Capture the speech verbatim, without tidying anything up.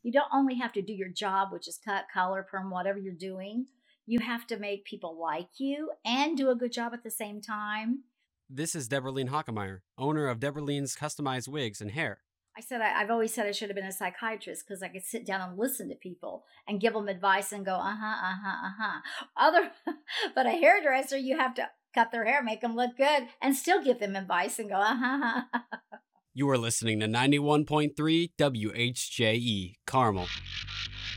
You don't only have to do your job, which is cut, color, perm, whatever you're doing. You have to make people like you and do a good job at the same time. This is Deborah-Lean Hockemeyer, owner of Deborah-Lean's Customized Wigs and Hair. I said, I, I've always said I should have been a psychiatrist because I could sit down and listen to people and give them advice and go, uh huh, uh huh, uh huh. Other, but a hairdresser, you have to cut their hair, make them look good, and still give them advice and go, uh huh. You are listening to ninety-one point three W H J E, Carmel.